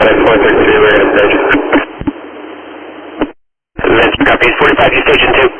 432, we're at station. Vince, copy, 45, you station 2.